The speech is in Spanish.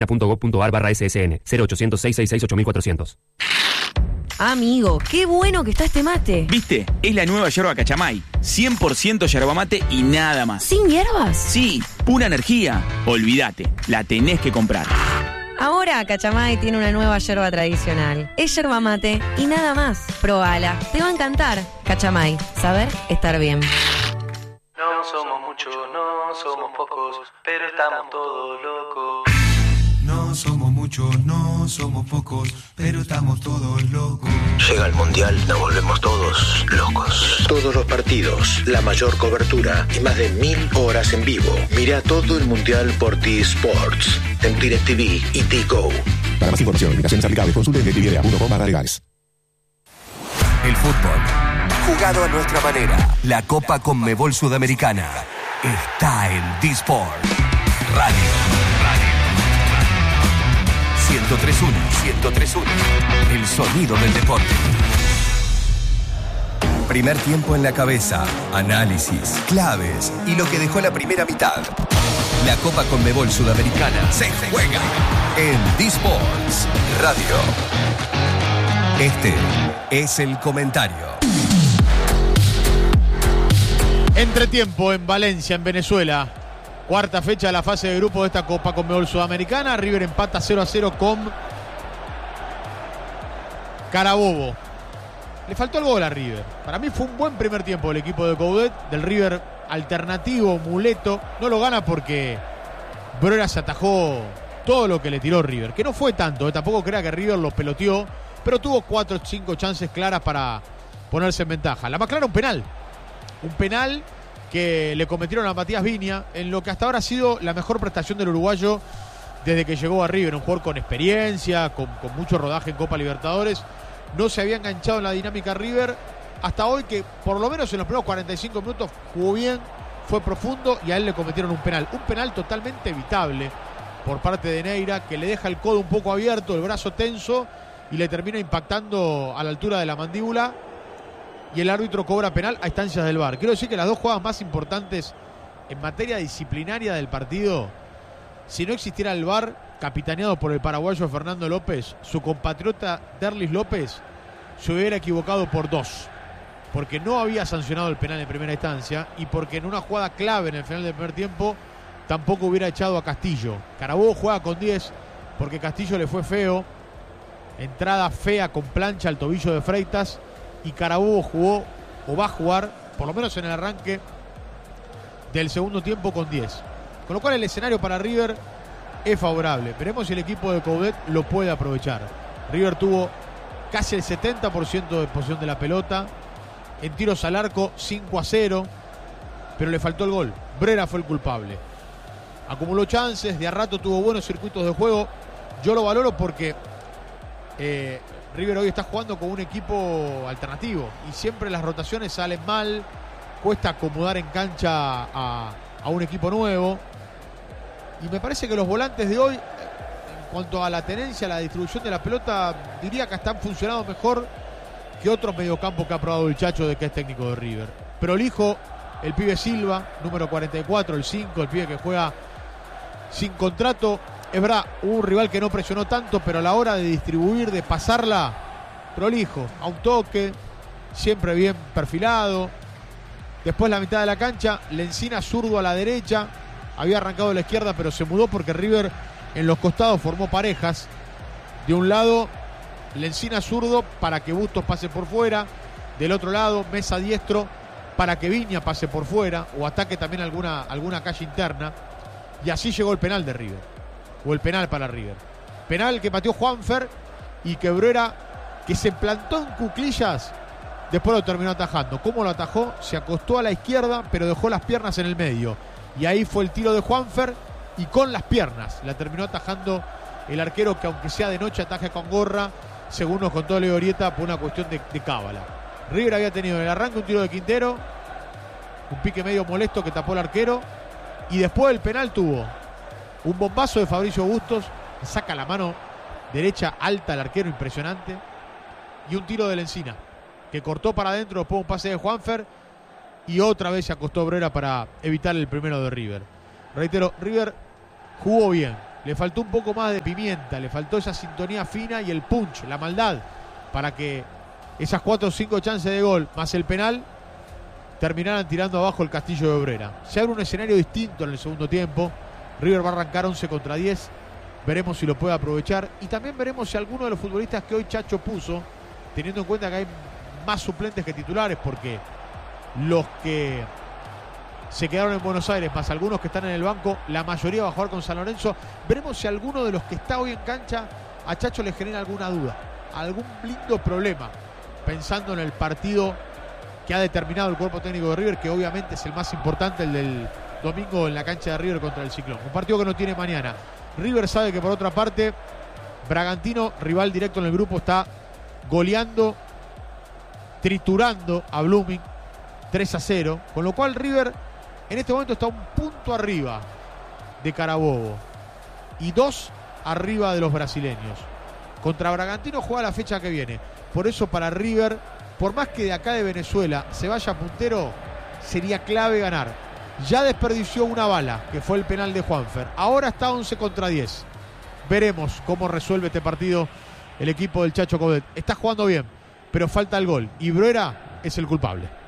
.gov.ar/ssn 0800 666 8400. Amigo, qué bueno que está este mate. ¿Viste? Es la nueva yerba Cachamay. 100% yerba mate y nada más. ¿Sin hierbas? Sí, pura energía. Olvídate, la tenés que comprar. Ahora Cachamay tiene una nueva yerba tradicional. Es yerba mate y nada más. Probala, te va a encantar. Cachamay, saber estar bien. No somos muchos, no somos pocos, pero estamos todos locos. No somos muchos, no somos pocos, pero estamos todos locos. Llega el Mundial, nos volvemos todos locos. Todos los partidos, la mayor cobertura y más de 1000 horas en vivo. Mira todo el Mundial por T-Sports, en DirecTV y T-Go. Para más información, limitaciones aplicables, consulte DirecTV.com/legales. El fútbol, jugado a nuestra manera. La Copa Conmebol Sudamericana está en D-Sport Radio. 103.1, el sonido del deporte. Primer tiempo en la cabeza, análisis, claves y lo que dejó la primera mitad. La Copa Conmebol Sudamericana se juega en D-Sports Radio. Este es el comentario. Entretiempo en Valencia, en Venezuela. Cuarta fecha de la fase de grupo de esta Copa Conmebol Sudamericana. River empata 0-0 con Carabobo. Le faltó el gol a River. Para mí fue un buen primer tiempo del equipo de Coudet, del River alternativo, muleto. No lo gana porque Brera se atajó todo lo que le tiró River. Que no fue tanto, tampoco crea que River lo peloteó, pero tuvo 4 o 5 chances claras para ponerse en ventaja. La más clara, un penal. Un penal que le cometieron a Matías Viña en lo que hasta ahora ha sido la mejor prestación del uruguayo desde que llegó a River. Un jugador con experiencia, con mucho rodaje en Copa Libertadores. No se había enganchado en la dinámica River hasta hoy, que por lo menos en los primeros 45 minutos jugó bien, fue profundo y a él le cometieron un penal. Un penal totalmente evitable por parte de Neira, que le deja el codo un poco abierto, el brazo tenso y le termina impactando a la altura de la mandíbula. Y el árbitro cobra penal a instancias del VAR. Quiero decir que las dos jugadas más importantes en materia disciplinaria del partido, si no existiera el VAR, capitaneado por el paraguayo Fernando López, su compatriota Derlis López se hubiera equivocado por 2. Porque no había sancionado el penal en primera instancia y porque en una jugada clave en el final del primer tiempo tampoco hubiera echado a Castillo. Carabobo juega con 10 porque Castillo le fue feo. Entrada fea con plancha al tobillo de Freitas. Y Carabobo jugó, o va a jugar, por lo menos en el arranque del segundo tiempo, con 10. Con lo cual el escenario para River es favorable. Veremos si el equipo de Coudet lo puede aprovechar. River tuvo casi el 70% de posesión de la pelota. En tiros al arco, 5-0. Pero le faltó el gol. Brera fue el culpable. Acumuló chances, de a rato tuvo buenos circuitos de juego. Yo lo valoro porque River hoy está jugando con un equipo alternativo y siempre las rotaciones salen mal, cuesta acomodar en cancha a un equipo nuevo, y me parece que los volantes de hoy, en cuanto a la tenencia, a la distribución de la pelota, diría que están funcionando mejor que otros mediocampos que ha probado el Chacho, de que es técnico de River. Prolijo el pibe Silva, número 44, el 5, el pibe que juega sin contrato. Es verdad, hubo un rival que no presionó tanto, pero a la hora de distribuir, de pasarla, prolijo, a un toque, siempre bien perfilado. Después la mitad de la cancha, Lencina zurdo a la derecha, había arrancado a la izquierda, pero se mudó porque River en los costados formó parejas. De un lado, Lencina zurdo para que Bustos pase por fuera, del otro lado, Mesa diestro para que Viña pase por fuera, o ataque también alguna calle interna, y así llegó el penal de River. O el penal para River. Penal que pateó Juanfer y que Brera, que se plantó en cuclillas, después lo terminó atajando. ¿Cómo lo atajó? Se acostó a la izquierda, pero dejó las piernas en el medio. Y ahí fue el tiro de Juanfer y con las piernas la terminó atajando el arquero, que aunque sea de noche ataje con gorra, según nos contó Leo Orieta, por una cuestión de cábala. River había tenido en el arranque un tiro de Quintero, un pique medio molesto que tapó el arquero, y después el penal tuvo un bombazo de Fabricio Bustos, saca la mano derecha alta al arquero, impresionante, y un tiro de Lencina, que cortó para adentro, después un pase de Juanfer, y otra vez se acostó Brera para evitar el primero de River. Reitero, River jugó bien, le faltó un poco más de pimienta, le faltó esa sintonía fina y el punch, la maldad, para que esas 4 o 5 chances de gol más el penal terminaran tirando abajo el Castillo de Obrera. Se abre un escenario distinto en el segundo tiempo. River va a arrancar 11 contra 10. Veremos si lo puede aprovechar. Y también veremos si alguno de los futbolistas que hoy Chacho puso, teniendo en cuenta que hay más suplentes que titulares, porque los que se quedaron en Buenos Aires, más algunos que están en el banco, la mayoría va a jugar con San Lorenzo. Veremos si alguno de los que está hoy en cancha a Chacho le genera alguna duda, algún lindo problema, pensando en el partido que ha determinado el cuerpo técnico de River, que obviamente es el más importante, el del domingo en la cancha de River contra el Ciclón. Un partido que no tiene mañana. River sabe que por otra parte Bragantino, rival directo en el grupo, está goleando, triturando a Blooming 3-0, con lo cual River en este momento está un punto arriba de Carabobo y 2 arriba de los brasileños. Contra Bragantino juega la fecha que viene. Por eso para River, por más que de acá de Venezuela se vaya puntero, sería clave ganar. Ya desperdició una bala, que fue el penal de Juanfer. Ahora está 11 contra 10. Veremos cómo resuelve este partido el equipo del Chacho Coudet. Está jugando bien, pero falta el gol. Y Bruera es el culpable.